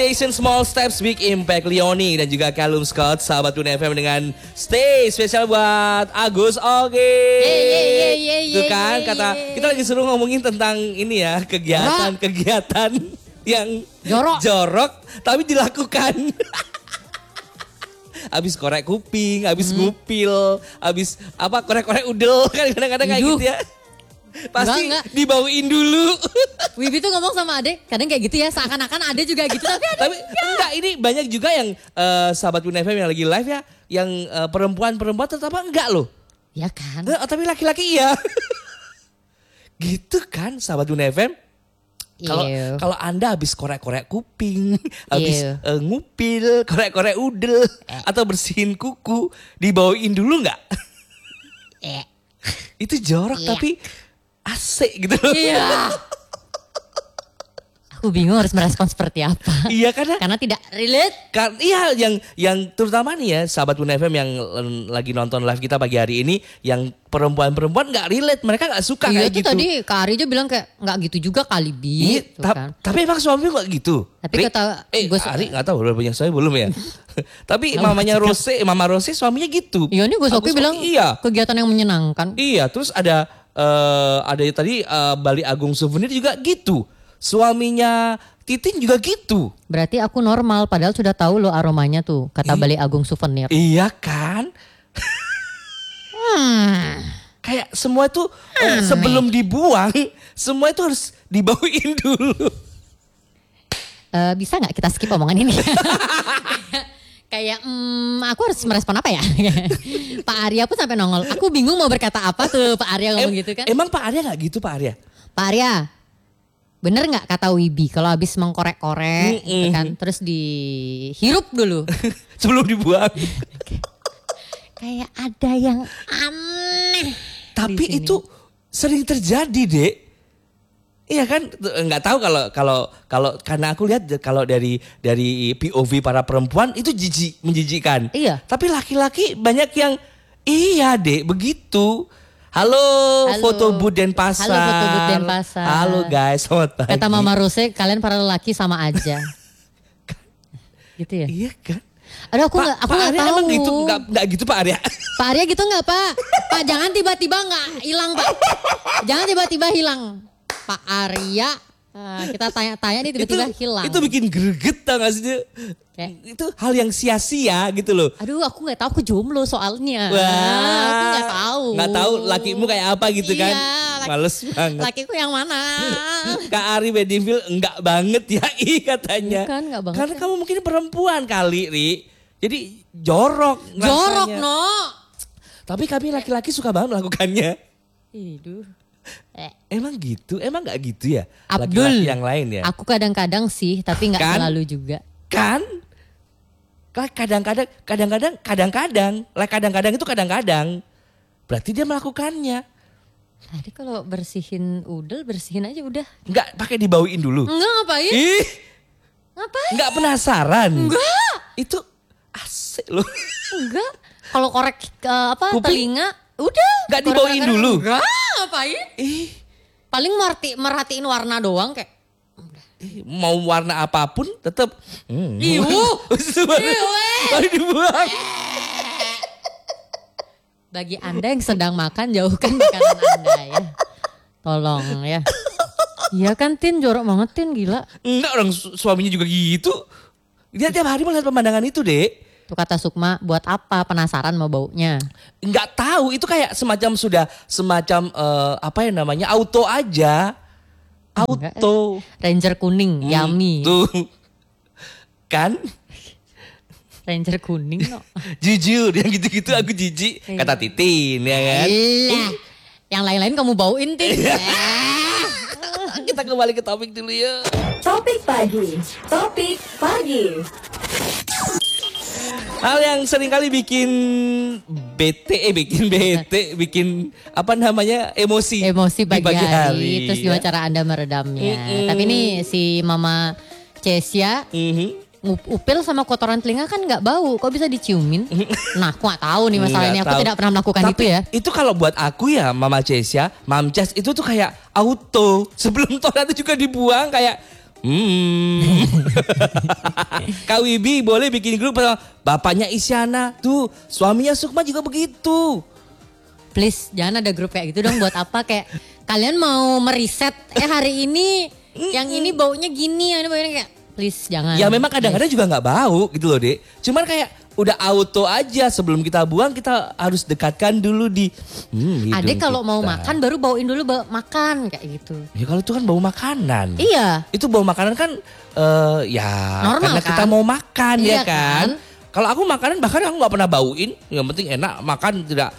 Small Steps Big Impact, Leoni dan juga Callum Scott, sahabat Tuna FM dengan Stay spesial buat Agus Oge. Itu kan kata kita lagi suruh ngomongin tentang ini ya, kegiatan yang jorok tapi dilakukan. Abis korek kuping, abis ngupil, abis korek-korek udel kan kadang-kadang kayak gitu ya. Pasti enggak. Dibauin dulu. Wibi tuh ngomong sama Ade, kadang kayak gitu ya, seakan-akan Ade juga gitu. Tapi enggak, ini banyak juga yang sahabat Tuna FM yang lagi live ya, yang perempuan-perempuan tetap enggak loh. Ya kan. Tapi laki-laki iya. Gitu kan sahabat Tuna FM. Kalau Anda habis korek-korek kuping, habis ngupil, korek-korek udel, atau bersihin kuku, dibauin dulu enggak? Itu jorok tapi asik gitu loh. Iya. Aku bingung harus merespon seperti apa. Iya karena tidak relate. Iya yang terutama nih ya sahabat Tuna FM yang lagi nonton live kita pagi hari ini, yang perempuan-perempuan nggak relate, mereka nggak suka kayak gitu. Iya tadi Kak Ari aja bilang kayak nggak gitu juga kali Bi. Kan. Tapi emang suaminya nggak gitu. Tapi kata gue Ari nggak tahu udah punya suami belum ya. Tapi Mama Rose suaminya gitu. Iya nih Gus Oki bilang kegiatan yang menyenangkan. Iya, terus ada tadi Bali Agung Souvenir juga gitu. Suaminya Titin juga gitu. Berarti aku normal padahal sudah tahu loh aromanya tuh kata Bali Agung Souvenir. Iya kan? Kayak semua itu sebelum dibuang, semua itu harus dibauin dulu. Bisa gak kita skip omongan ini? Kayak aku harus merespon apa ya? Pak Arya pun sampai nongol. Aku bingung mau berkata apa tuh Pak Arya ngomong gitu kan. Emang Pak Arya gak gitu Pak Arya? Pak Arya, bener gak kata Wibi kalau habis mengkorek-korek gitu kan, terus dihirup dulu. Sebelum dibuang. Kayak ada yang aneh. Tapi itu sering terjadi Dek. Iya kan, nggak tahu kalau karena aku lihat kalau dari POV para perempuan itu menjijikkan. Iya. Tapi laki-laki banyak yang iya Dek begitu. Halo foto booth Denpasar. Halo foto booth Denpasar. Halo guys, selamat pagi. Kata Mama Rose, kalian para lelaki sama aja. Gitu ya? Iya kan. Aduh aku nggak tahu. Emang gitu nggak gitu Pak Arya? Pak Arya gitu nggak Pak? Pak jangan tiba-tiba nggak hilang Pak. Jangan tiba-tiba hilang. Pak Arya, kita tanya-tanya nih tiba-tiba hilang. Itu bikin greget tau gak sih? Itu hal yang sia-sia gitu loh. Aduh aku gak tahu, aku jomblo soalnya. Wah, aku gak tahu. Gak tahu lakimu kayak apa gitu kan. Males banget. Lakiku yang mana? Kak Ari Bedivil enggak banget ya katanya. Bukan, enggak banget. Karena kamu mungkin perempuan kali Ri. Jadi jorok no. Tapi kami laki-laki suka banget melakukannya. Iduh. Emang gitu? Emang gak gitu ya? Abdul, laki-laki yang lain ya? Aku kadang-kadang sih, tapi gak selalu juga. Kan? Kadang-kadang. Kadang-kadang itu kadang-kadang. Berarti dia melakukannya. Tadi kalau bersihin udel, bersihin aja udah. Enggak pakai dibauin dulu? Enggak, ngapain? Ngapain? Enggak penasaran? Enggak. Itu asik loh. Enggak. Kalau korek telinga, udah. Enggak dibauin dulu? Enggak, ngapain? Paling merhatiin warna doang kayak. Mau warna apapun tetap. Baru dibuang. Bagi Anda yang sedang makan, jauhkan makanan Anda ya. Tolong ya. Iya kan Tin, jorok banget Tin, gila. Enggak, orang suaminya juga gitu. Dia tiap hari melihat pemandangan itu Dek. Tuh kata Sukma, buat apa penasaran mau baunya? Enggak tahu, itu kayak semacam auto aja. Auto. Ranger kuning, yummy. Tuh. Kan? Ranger kuning no. Jujur, yang gitu-gitu aku jijik. Kata Titin ya kan? Yang lain-lain kamu bauin Tin. Kita kembali ke topik dulu ya. Topik pagi. Hal yang seringkali bikin bete, bikin emosi pagi hari. Terus gimana cara Anda meredamnya? Tapi ini si Mama Cesia upil sama kotoran telinga kan nggak bau, kok bisa diciumin? Nah, aku nggak tahu nih masalah ini. Aku tidak pernah melakukan itu ya. Itu kalau buat aku ya, Mama Cesia, Mam Ces itu tuh kayak auto. Sebelum toilet itu juga dibuang kayak Kak Wibi boleh bikin grup bapaknya Isyana. Tuh suaminya Sukma juga begitu. Please jangan ada grup kayak gitu dong. Buat apa kayak kalian mau meriset hari ini yang ini baunya gini, yang ini baunya kayak please jangan. Ya memang kadang-kadang juga gak bau gitu loh Dek. Cuman kayak udah auto aja sebelum kita buang kita harus dekatkan dulu di Adek kalau mau makan baru bauin dulu makan kayak gitu. Ya kalau itu kan bau makanan. Iya. Itu bau makanan kan ya normal, karena kan? kita mau makan iya, ya kan. Kalau aku makanan bahkan aku gak pernah bauin. Yang penting enak makan tidak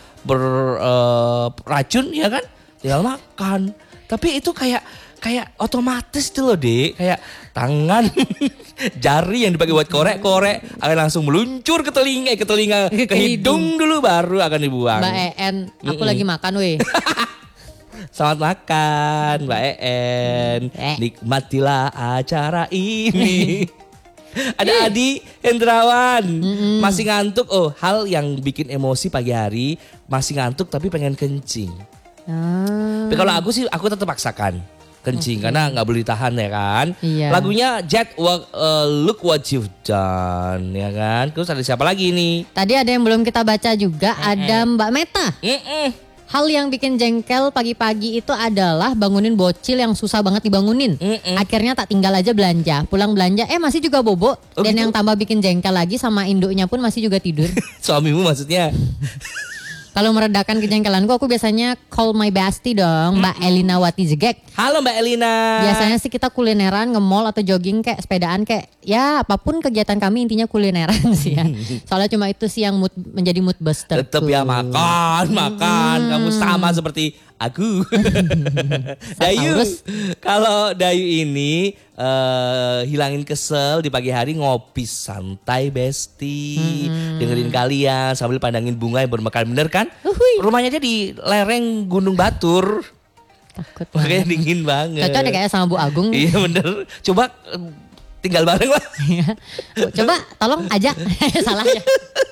beracun ya kan. Tinggal makan. Tapi itu kayak otomatis tuh loh Dek. Kayak tangan jari yang dipakai buat korek-korek akan langsung meluncur ke telinga, ke hidung dulu baru akan dibuang. Mbak En, aku lagi makan weh. Selamat makan Mbak En. Nikmatilah acara ini. Ada Adi Hendrawan. Masih ngantuk. Oh, hal yang bikin emosi pagi hari. Masih ngantuk tapi pengen kencing. Tapi kalau aku sih aku tetap paksakan kencing karena nggak boleh ditahan ya kan. Iya. Lagunya Jet Look What You've Done ya kan. Terus ada siapa lagi nih? Tadi ada yang belum kita baca juga, ada Mbak Meta. Hal yang bikin jengkel pagi-pagi itu adalah bangunin bocil yang susah banget dibangunin. Akhirnya tak tinggal aja belanja. Pulang belanja masih juga bobo. Dan gitu? yang tambah bikin jengkel lagi sama induknya pun masih juga tidur. Suamimu maksudnya? Kalau meredakan kejengkelanku aku biasanya call my bestie dong, Mbak Elina Wati Jegek. Halo Mbak Elina. Biasanya sih kita kulineran, nge-mall atau jogging kayak sepedaan kayak ya apapun kegiatan kami intinya kulineran sih ya. Soalnya cuma itu sih yang menjadi mood buster. Tetap ya makan. Kamu sama seperti aku. Dayu, kalau Dayu ini hilangin kesel di pagi hari ngopi santai besti, dengerin kalian sambil pandangin bunga yang bermekar, bener kan? Rumahnya dia di lereng Gunung Batur. Takut makanya dingin banget. Cocok deh kayak sama Bu Agung. Iya bener. Coba tinggal bareng lah. Coba tolong ajak. Salah ya.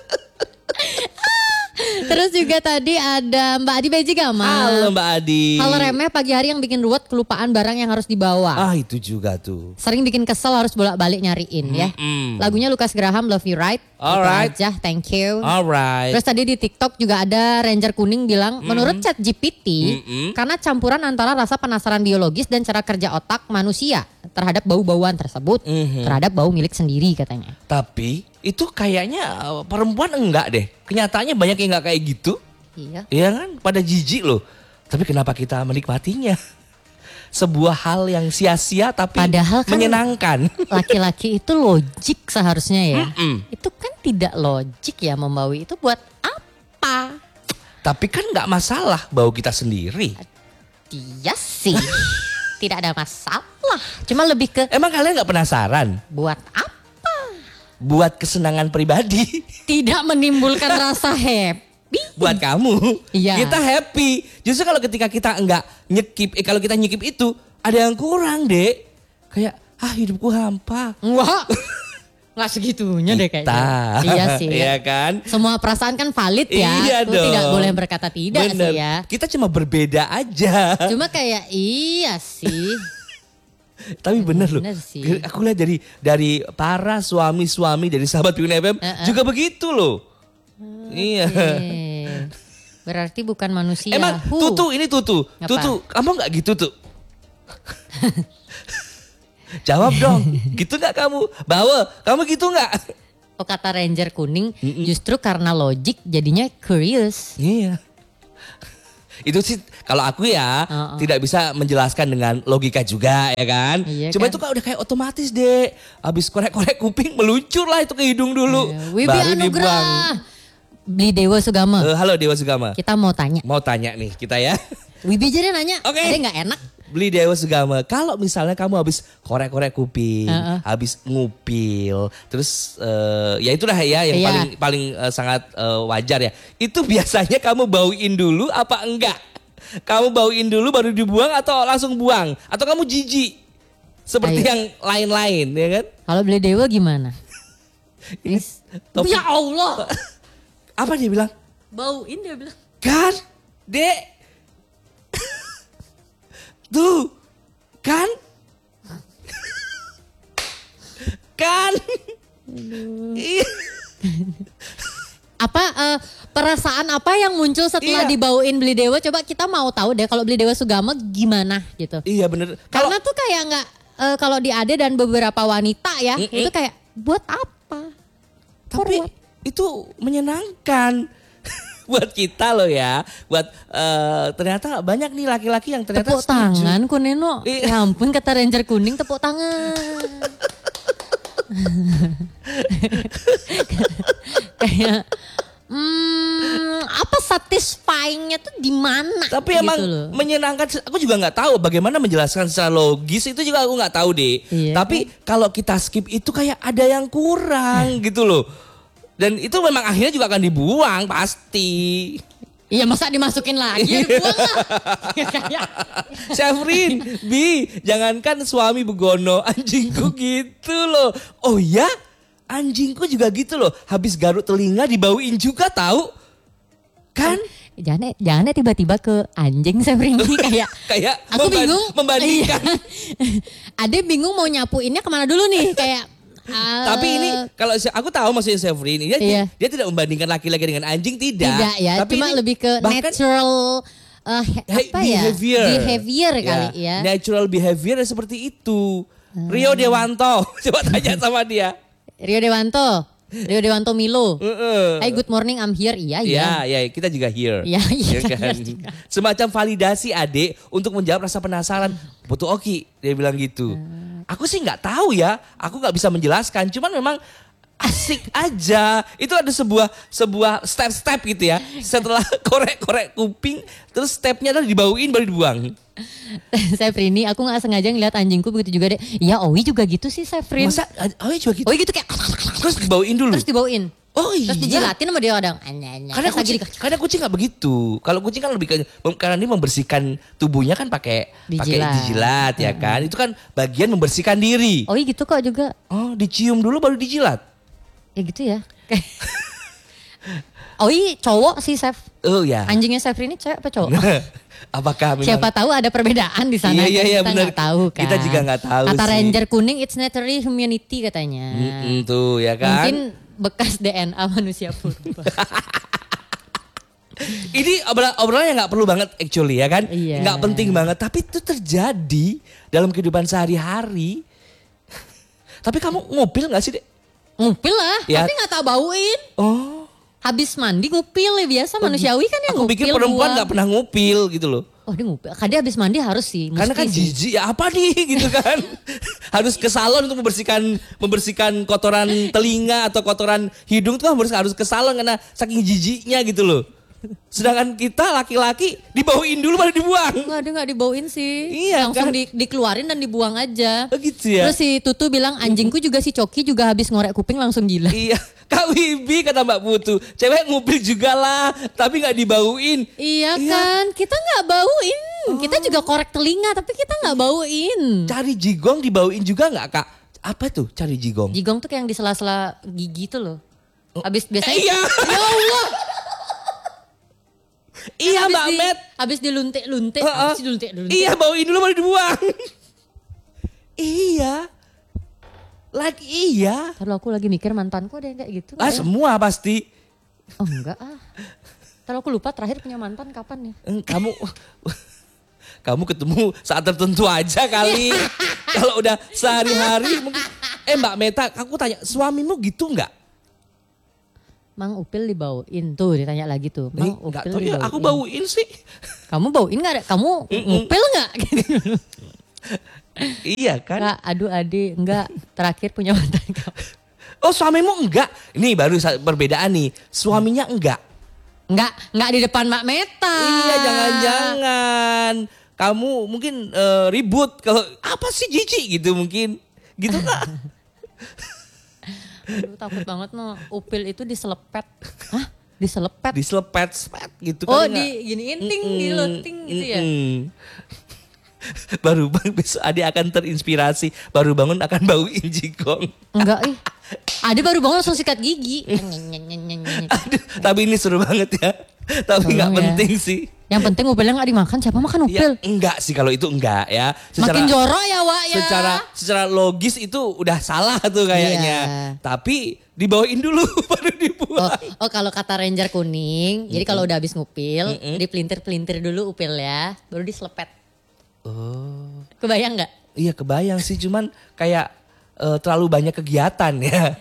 Terus juga tadi ada Mbak Adi Beji Gama. Halo Mbak Adi. Hal remeh pagi hari yang bikin ruwet, kelupaan barang yang harus dibawa. Itu juga tuh. Sering bikin kesel harus bolak-balik nyariin ya. Lagunya Lucas Graham, Love You Right. Alright. Itu aja, thank you. Alright. Terus tadi di TikTok juga ada Ranger Kuning bilang, menurut ChatGPT, karena campuran antara rasa penasaran biologis dan cara kerja otak manusia terhadap bau-bauan tersebut, terhadap bau milik sendiri katanya. Tapi itu kayaknya perempuan enggak deh. Kenyataannya banyak yang enggak kayak gitu. Iya. Iya kan? Pada jijik loh. Tapi kenapa kita menikmatinya? Sebuah hal yang sia-sia tapi padahal kan menyenangkan. Laki-laki itu logik seharusnya ya. Itu kan tidak logik ya membawi itu buat apa? Tapi kan enggak masalah bau kita sendiri. Iya sih. Tidak ada masalah. Cuma lebih ke emang kalian enggak penasaran? Buat apa? Buat kesenangan pribadi. Tidak menimbulkan rasa happy. Buat kamu. Iya. Kita happy. Justru kalau ketika kita enggak nyekip, kalau kita nyekip itu ada yang kurang, Dek. Kayak hidupku hampa. Wah. Nggak segitunya deh kayaknya. Iya sih. Iya kan? Semua perasaan kan valid ya. Iya Tuh dong. tidak boleh berkata tidak bener. sih ya. Kita cuma berbeda aja. Cuma kayak iya sih. Tapi bener loh. Sih. Aku lihat dari para suami-suami dari sahabat Piyun FM juga begitu loh. Iya. Berarti bukan manusia. Emang Tutu ini Tutu. Apa? Tutu, kamu nggak gitu tuh? Jawab dong. Gitu nggak kamu? Bawa, kamu gitu nggak? Oh kata Ranger Kuning, justru karena logik jadinya curious. Iya. Itu sih kalau aku ya tidak bisa menjelaskan dengan logika juga ya kan. Iya, Cuma kan? itu kan udah kayak otomatis deh. Habis korek-korek kuping meluncur lah itu ke hidung dulu. Wibi Anugrah. Beli Dewa Sugama. Halo Dewa Sugama. Kita mau tanya. Mau tanya nih kita ya. Wibi jadi nanya. Oke. Ada nggak enak? Beli Dewa Sugama. Kalau misalnya kamu habis korek-korek kuping, habis ngupil, terus ya itulah ya yang paling sangat wajar ya. Itu biasanya kamu bauin dulu apa enggak? Kamu bauin dulu baru dibuang atau langsung buang? Atau kamu jijik? Seperti yang lain-lain ya kan? Kalau Beli Dewa gimana? Ya Allah. Apa dia bilang? Bauin dia bilang. Kan, Dek. Tuh, kan? Kan? Iya. Apa perasaan apa yang muncul setelah dibauin Beli Dewa? Coba kita mau tahu deh kalau Beli Dewa Sugama gimana gitu. Iya bener. Karena tuh kayak nggak kalau di Ade dan beberapa wanita ya itu kayak buat apa? Tapi itu menyenangkan buat kita loh ya. Buat ternyata banyak nih laki-laki yang ternyata tepuk setuju. tangan Kuneno. Ya ampun kata Ranger kuning tepuk tangan. Kayak apa satisfyingnya tuh di mana? Tapi emang gitu menyenangkan. Aku juga nggak tahu bagaimana menjelaskan secara logis itu juga aku nggak tahu deh. Iya. Tapi kalau kita skip itu kayak ada yang kurang gitu loh. Dan itu memang akhirnya juga akan dibuang pasti. Iya masa dimasukin lagi ya dibuang lah. Syafrin, Bi, jangankan suami begono, anjingku gitu loh. Oh ya, anjingku juga gitu loh. Habis garuk telinga dibauin juga tahu. Kan? Jangan tiba-tiba ke anjing Syafrin ini kayak aku bingung membandingkan. Ade bingung mau nyapuinnya kemana dulu nih kayak. Tapi ini kalau aku tahu maksudnya Syafrin ini dia tidak membandingkan laki-laki dengan anjing tidak. Tidak ya, tapi cuma lebih ke natural behavior kali ya. Natural behavior seperti itu. Rio Dewanto, coba tanya sama dia. Rio Dewanto Milo. Hey good morning I'm here. Iya, kita juga here. Iya kan? Semacam validasi Ade untuk menjawab rasa penasaran. Betul Oki, dia bilang gitu. Aku sih nggak tahu ya, aku nggak bisa menjelaskan. Cuman memang asik aja. Itu ada sebuah step-step gitu ya. Setelah korek-korek kuping, terus stepnya adalah dibauin baru dibuang. Syafrini, aku nggak sengaja ngeliat anjingku begitu juga deh. Ya Owi juga gitu sih Syafrin. Masa Owi juga gitu? Owi gitu kayak terus dibauin dulu. Terus dibauin. Oh iya. Terus dijilatin sama dia kadang. Karena kucing nggak begitu. Kalau kucing kan lebih karena dia membersihkan tubuhnya kan pakai dijilat ya kan. Itu kan bagian membersihkan diri. Oh iya gitu kok juga. Oh dicium dulu baru dijilat. Ya gitu ya. Oh iya cowok sih Syaf. Oh ya. Anjingnya Syafrin ini cewek apa cowok? Apakah memang... Siapa tahu ada perbedaan di sana. Iya, kita nggak tahu kan. Kita juga nggak tahu Kata sih. Ranger kuning it's naturally humanity katanya. Tuh ya kan. Mungkin bekas DNA manusia purba. Ini obrolan yang nggak perlu banget actually ya kan. Iya. Nggak penting banget. Tapi itu terjadi dalam kehidupan sehari-hari. Tapi kamu ngupil gak sih Dek? Ngupil lah, ya. tapi gak tahu bauin. Oh. Habis mandi ngupil ya biasa manusiawi kan yang aku ngupil. Aku pikir perempuan gak pernah ngupil gitu loh. Oh dia ngupil, kan dia habis mandi harus sih. Karena kan jijik ya apa nih gitu kan. Harus ke salon untuk membersihkan kotoran telinga atau kotoran hidung tuh harus ke salon karena saking jijiknya gitu loh. Sedangkan kita laki-laki dibauin dulu baru dibuang. Enggak, dia gak dibauin sih. Iya, langsung kan? dikeluarin dan dibuang aja. Oh gitu ya. Terus si Tutu bilang anjingku juga si Coki juga habis ngorek kuping langsung jilat. Iya, Kak Wibi kata Mbak Putu, cewek ngupil juga lah, tapi gak dibauin. Iya kan, kita gak bauin. Kita juga korek telinga tapi kita gak bauin. Cari jigong dibauin juga gak Kak? Apa tuh cari jigong? Jigong tuh kayak yang di sela-sela gigi tuh loh. Habis biasanya. Iya. Ya Allah. Iya Mbak Met. Habis diluntik-luntik. Habis diluntik-luntik. Iya bauin dulu baru dibuang. Iya. Iya. Kalau aku lagi mikir mantanku ada yang kayak gitu. Semua pasti. Oh enggak Kalau aku lupa terakhir punya mantan kapan ya? Kamu ketemu saat tertentu aja kali. Kalau udah sehari-hari mungkin. Mbak Meta, aku tanya suamimu gitu enggak? Mang Upil dibauin tuh ditanya lagi tuh. Mang Upil dibauin. Aku bauin sih. Kamu bauin gak? Kamu ngupil gak? Iya kan? Enggak, aduh Ade, enggak. Terakhir punya mantan kamu. Oh suamimu enggak? Ini baru perbedaan nih. Suaminya enggak? Enggak di depan Mbak Meta. Iya jangan-jangan. Kamu mungkin ribut. Kalau apa sih jijik gitu mungkin. Gitu Kak. Aduh takut banget Upil itu diselepet. Hah? Diselepet? Diselepet gitu kan. Oh diginiin ting gitu ya. Baru besok Ade akan terinspirasi. Baru bangun akan bauin jigong. Enggak Ade baru bangun langsung sikat gigi. Aduh, tapi ini seru banget ya. Tapi gak penting sih. Yang penting upilnya gak dimakan, siapa makan upil? Ya, enggak sih kalau itu enggak ya. Makin jorok ya Wak ya. Secara logis itu udah salah tuh kayaknya. Tapi dibawain dulu baru dibuang. Oh kalau kata Ranger kuning, jadi kalau udah habis ngupil, dipelintir-pelintir dulu upil ya, baru diselepet. Oh. Kebayang gak? Iya kebayang sih, cuman kayak terlalu banyak kegiatan ya.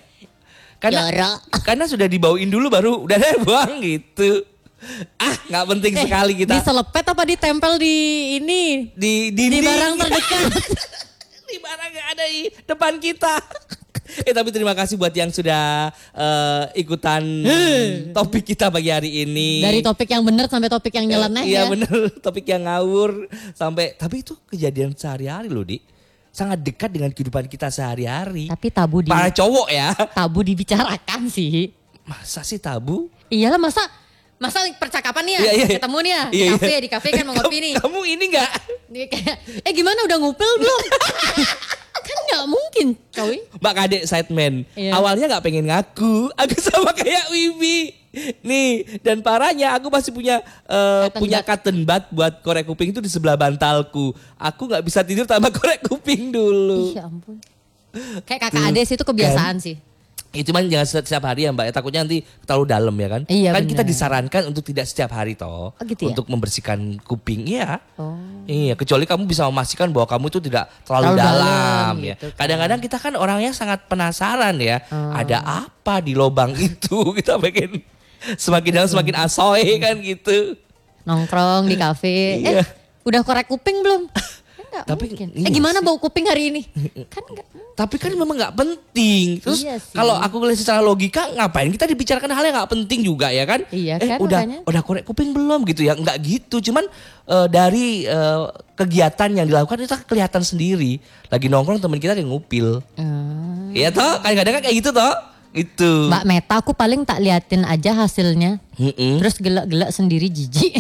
Karena sudah dibawain dulu baru udah deh buang gitu. Nggak penting sekali kita. Diselepet apa ditempel di ini? Di barang terdekat. Di barang yang ada di depan kita. Tapi terima kasih buat yang sudah ikutan topik kita pagi hari ini. Dari topik yang benar sampai topik yang nyeleneh ya. Iya benar, topik yang ngawur sampai. Tapi itu kejadian sehari-hari loh, Dik. Sangat dekat dengan kehidupan kita sehari-hari. Tapi tabu para cowok ya. Tabu dibicarakan sih. Masa sih tabu? Iyalah masa percakapan nih ya, ketemu nih ya, di kafe kan mau ngopi nih. Kamu ini enggak? Gimana udah ngupil belum? Kan nggak mungkin, coy. Mbak Kadek sideman, awalnya nggak pengen ngaku, aku sama kayak Wibi. Nih, dan parahnya aku masih punya cotton bud buat korek kuping itu di sebelah bantalku. Aku nggak bisa tidur tanpa korek kuping dulu. Ya ampun. Kayak kakak ade sih itu kebiasaan sih. Itu cuman jangan setiap hari ya Mbak, takutnya nanti terlalu dalam ya kan. Iya, kan bener. Kita disarankan untuk tidak setiap hari toh, gitu ya? untuk membersihkan kuping ya. Oh. Iya, kecuali kamu bisa memastikan bahwa kamu itu tidak terlalu dalam ya. Gitu kan. Kadang-kadang kita kan orangnya sangat penasaran ya, ada apa di lubang itu, kita pengen semakin dalam semakin asoy kan gitu. Nongkrong di kafe, udah korek kuping belum? Tapi gimana bau kuping hari ini? Kan enggak. Tapi kan memang nggak penting. Terus kalau aku lihat secara logika, ngapain kita dibicarakan hal yang nggak penting juga ya kan? Iya kan, udah korek kuping belum gitu ya? Nggak gitu. Cuman dari kegiatan yang dilakukan itu kelihatan sendiri. Lagi nongkrong teman kita yang ngupil. Iya toh, kadang-kadang kan kayak gitu toh. Itu. Mbak Meta aku paling tak liatin aja hasilnya. Terus gelak-gelak sendiri jijik.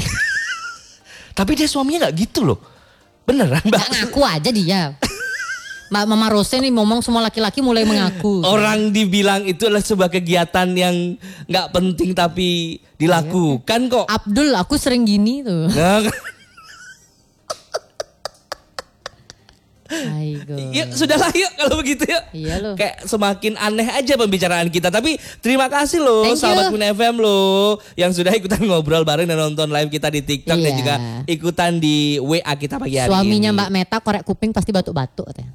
Tapi dia suaminya nggak gitu loh. Beneran Mbak? Gak ngaku aja dia. Mbak Mama Rose nih ngomong semua laki-laki mulai mengaku. Orang dibilang itu adalah sebuah kegiatan yang gak penting tapi dilakukan kok. Abdul, aku sering gini tuh. Yuk sudahlah yuk kalau begitu yuk. Iya loh. Kayak semakin aneh aja pembicaraan kita. Tapi terima kasih loh sahabat Queen FM loh. Yang sudah ikutan ngobrol bareng dan nonton live kita di TikTok. Dan juga ikutan di WA kita pagi hari ini. Suaminya Mbak Meta korek kuping pasti batuk-batuk katanya.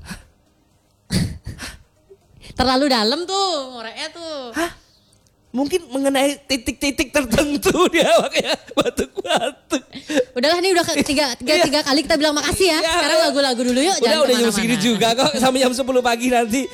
Terlalu dalam tuh ngoreknya tuh. Hah? Mungkin mengenai titik-titik tertentu dia makanya batuk-batuk. Udahlah nih udah tiga kali kita bilang makasih ya. Sekarang lagu-lagu dulu yuk. Udah jam segini juga kok sampai jam 10 pagi nanti.